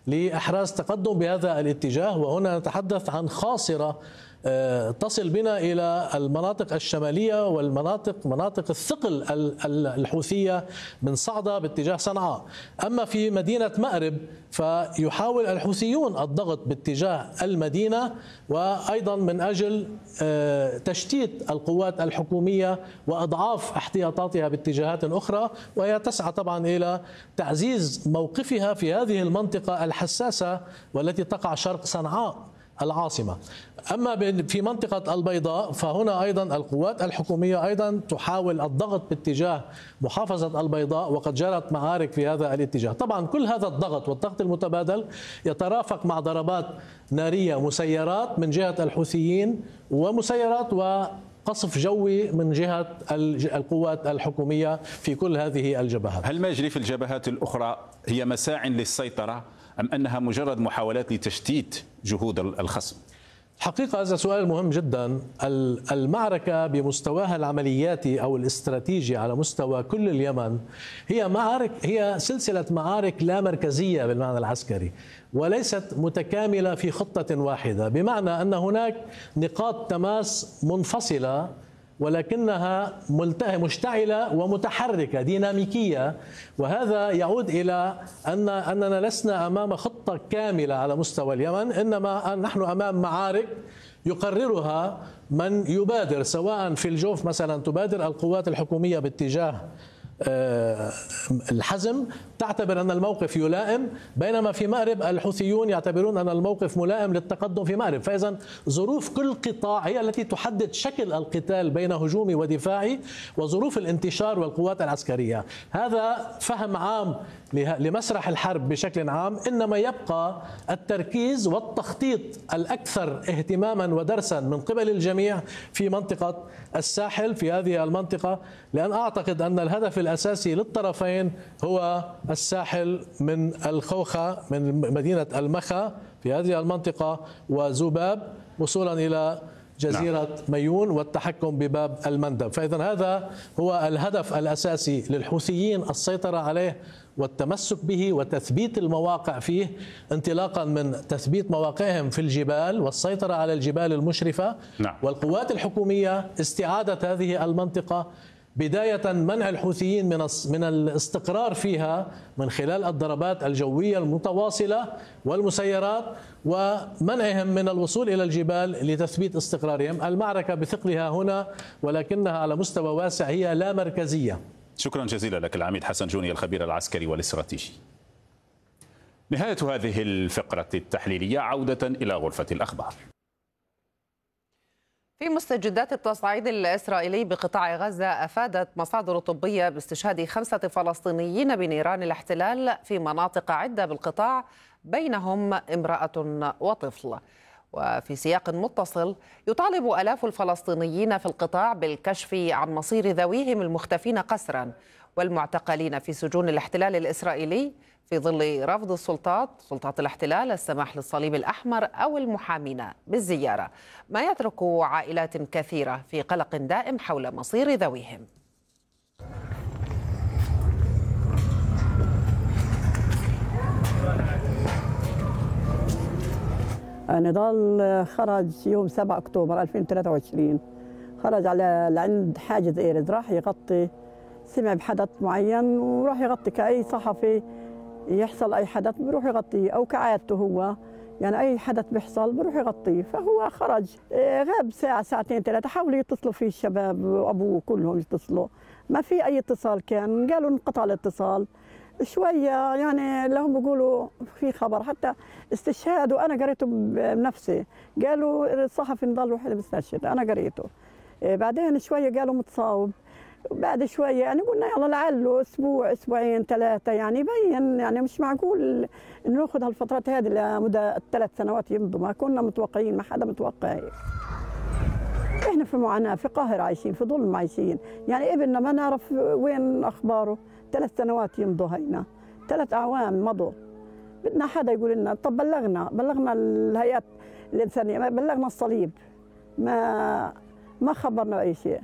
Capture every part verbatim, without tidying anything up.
لإحراز تقدم بهذا الاتجاه. وهنا نتحدث عن خاصرة تصل بنا إلى المناطق الشمالية والمناطق مناطق الثقل الحوثية من صعدة باتجاه صنعاء. أما في مدينة مأرب فيحاول الحوثيون الضغط باتجاه المدينة، وأيضا من أجل تشتيت القوات الحكومية وأضعاف احتياطاتها باتجاهات أخرى، وهي تسعى طبعا إلى تعزيز موقفها في هذه المنطقة الحساسة والتي تقع شرق صنعاء العاصمة. أما في منطقة البيضاء فهنا أيضا القوات الحكومية أيضا تحاول الضغط باتجاه محافظة البيضاء، وقد جرت معارك في هذا الاتجاه. طبعا كل هذا الضغط والضغط المتبادل يترافق مع ضربات نارية مسيرات من جهة الحوثيين ومسيرات وقصف جوي من جهة القوات الحكومية في كل هذه الجبهات. هل ما يجري في الجبهات الأخرى هي مساع للسيطرة أم أنها مجرد محاولات لتشتيت جهود الخصم؟ حقيقة هذا سؤال مهم جدا. المعركة بمستواها العملياتي أو الاستراتيجي على مستوى كل اليمن هي معارك هي سلسلة معارك لا مركزية بالمعنى العسكري، وليست متكاملة في خطة واحدة، بمعنى أن هناك نقاط تماس منفصلة ولكنها مشتعلة ومتحركة ديناميكية. وهذا يعود إلى أن أننا لسنا أمام خطة كاملة على مستوى اليمن، إنما نحن أمام معارك يقررها من يبادر، سواء في الجوف مثلا تبادر القوات الحكومية باتجاه الحزم تعتبر أن الموقف يلائم، بينما في مأرب الحوثيون يعتبرون أن الموقف ملائم للتقدم في مأرب. فإذا ظروف كل قطاع هي التي تحدد شكل القتال بين هجومي ودفاعي وظروف الانتشار والقوات العسكرية. هذا فهم عام لمسرح الحرب بشكل عام، إنما يبقى التركيز والتخطيط الأكثر اهتماما ودرسا من قبل الجميع في منطقة الساحل، في هذه المنطقة، لأن أعتقد أن الهدف الأساسي للطرفين هو الساحل من الخوخة من مدينة المخا في هذه المنطقة وزباب وصولا إلى جزيرة نعم. ميون والتحكم بباب المندب. فإذا هذا هو الهدف الأساسي للحوثيين، السيطرة عليه والتمسك به وتثبيت المواقع فيه، انطلاقا من تثبيت مواقعهم في الجبال والسيطرة على الجبال المشرفة نعم. والقوات الحكومية استعادة هذه المنطقة، بداية منع الحوثيين من من الاستقرار فيها من خلال الضربات الجوية المتواصلة والمسيرات، ومنعهم من الوصول إلى الجبال لتثبيت استقرارهم. المعركة بثقلها هنا، ولكنها على مستوى واسع هي لا مركزية. شكرا جزيلا لك العميد حسن جوني الخبير العسكري والاستراتيجي. نهاية هذه الفقرة التحليلية، عودة إلى غرفة الأخبار. في مستجدات التصعيد الإسرائيلي بقطاع غزة أفادت مصادر طبية باستشهاد خمسة فلسطينيين بنيران الاحتلال في مناطق عدة بالقطاع، بينهم امرأة وطفل. وفي سياق متصل يطالب آلاف الفلسطينيين في القطاع بالكشف عن مصير ذويهم المختفين قسرا والمعتقلين في سجون الاحتلال الإسرائيلي، في ظل رفض السلطات سلطات الاحتلال السماح للصليب الأحمر أو المحامين بالزيارة، ما يترك عائلات كثيرة في قلق دائم حول مصير ذويهم. نضال خرج يوم سبعة أكتوبر ألفين وثلاثة وعشرين، خرج على لعند حاجز إيرز، راح يغطي، سمع بحدث معين وراح يغطي كأي صحفي يحصل أي حدث بروح يغطيه، أو كعادته هو يعني أي حدث بيحصل بروح يغطيه. فهو خرج غاب ساعة ساعتين ثلاثة، حاولوا يتصلوا فيه الشباب وأبوه كلهم يتصلوا، ما في أي اتصال كان، قالوا انقطع الاتصال شوية، يعني لهم بيقولوا في خبر حتى استشهاد، وأنا قريته بنفسي، قالوا الصحفي نضال واحد مستشهد، أنا قريته. بعدين شوية قالوا متصاوب، بعد شوية يعني قلنا يلا لعله أسبوع أسبوعين ثلاثة، يعني يبين يعني مش معقول ناخذ هالفترات هذه لمدة ثلاث سنوات يمضوا، ما كنا متوقعين، ما حدا متوقع. احنا في معاناة، في قاهرة عايشين، في ظلم عايشين، يعني ابننا ما نعرف وين أخباره، ثلاث سنوات يمضوا هينا، ثلاث أعوام مضوا، بدنا حدا يقول لنا. طب بلغنا بلغنا الهيئات الإنسانية، بلغنا الصليب، ما ما خبرنا أي شيء.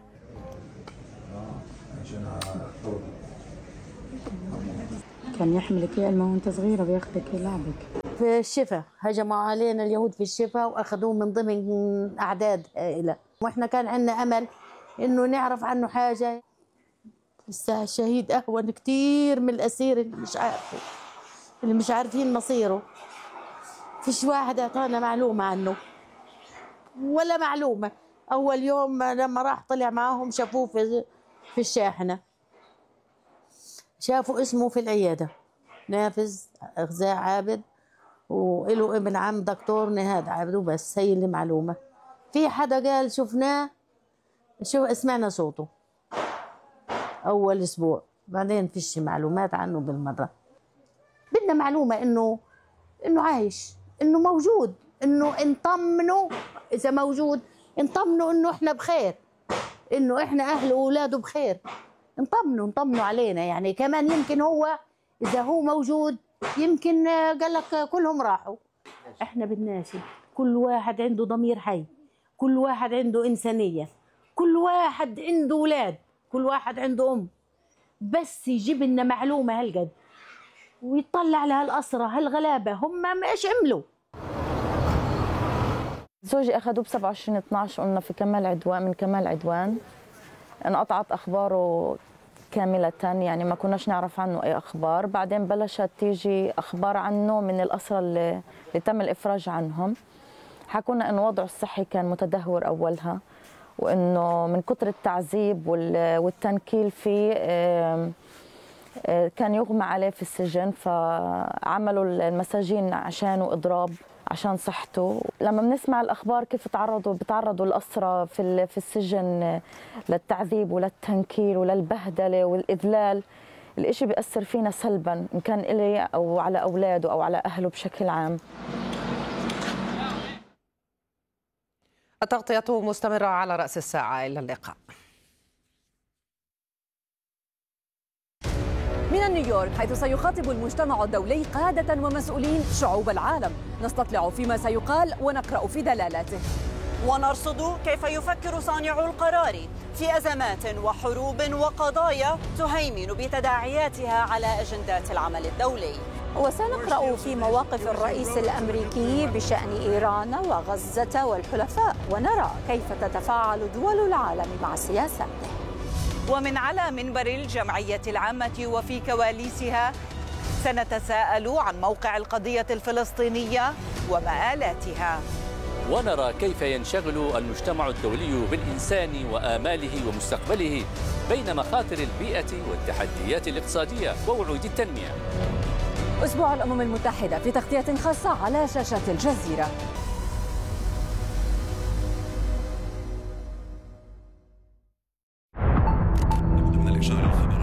كان يحملك يا إلما وأنت صغيرة بياخذك يلعبك. في الشفا هجموا علينا اليهود في الشفا وأخذوه من ضمن أعداد هائلة، وإحنا كان عندنا أمل إنه نعرف عنه حاجة. الساعة الشهيد أهون كتير من الأسير اللي مش عارفه، اللي مش عارفين مصيره. فيش واحد أعطانا معلومة عنه ولا معلومة. أول يوم لما راح طلع معاهم شافوه في في الشاحنة، شافوا اسمه في العيادة نافذ غزاء عابد، وإله ابن عم دكتور نهاد عابد، وبس هي اللي معلومة. في حدا قال شفناه، شو سمعنا صوته أول أسبوع، بعدين فيش معلومات عنه بالمرة. بدنا معلومة إنه إنه عايش، إنه موجود، إنه نطمنه إذا موجود، نطمنه إنه إحنا بخير، إنه إحنا أهله وأولاده بخير، نطمنه نطمنه علينا. يعني كمان يمكن هو إذا هو موجود يمكن قال لك كلهم راحوا. إحنا بدناش، كل واحد عنده ضمير حي، كل واحد عنده إنسانية، كل واحد عنده أولاد، كل واحد عنده أم، بس يجيب لنا معلومة هالقد ويطلع على هالأسرة هالغلابة هم ايش عملوا. زوجي أخذوه ب سبعة وعشرين اثناشر، قلنا في كمال عدوان، من كمال عدوان انقطعت أخباره كاملة، يعني ما كناش نعرف عنه أي أخبار. بعدين بلشت تيجي أخبار عنه من الأسرة اللي, اللي تم الإفراج عنهم. حكونا إنه وضعه الصحي كان متدهور أولها، وإنه من كتر التعذيب والتنكيل فيه كان يغمى عليه في السجن، فعملوا المساجين عشانه إضراب عشان صحته. لما بنسمع الأخبار كيف تعرضوا بتعرضوا الأسرى في في السجن للتعذيب وللتنكيل وللبهدلة والإذلال، الإشي بيأثر فينا سلبا، إن كان إلي أو على أولاده أو على أهله بشكل عام. التغطية مستمرة على رأس الساعة. إلى اللقاء. من نيويورك، حيث سيخاطب المجتمع الدولي قادة ومسؤولين شعوب العالم، نستطلع فيما سيقال ونقرأ في دلالاته، ونرصد كيف يفكر صانعو القرار في أزمات وحروب وقضايا تهيمن بتداعياتها على أجندات العمل الدولي. وسنقرأ في مواقف الرئيس الأمريكي بشأن إيران وغزة والحلفاء، ونرى كيف تتفاعل دول العالم مع سياساته. ومن على منبر الجمعية العامة وفي كواليسها سنتساءل عن موقع القضية الفلسطينية ومآلاتها، ونرى كيف ينشغل المجتمع الدولي بالإنسان وآماله ومستقبله بين مخاطر البيئة والتحديات الاقتصادية ووعود التنمية. أسبوع الأمم المتحدة في تغطية خاصة على شاشة الجزيرة. ضمن الإشارة الخبر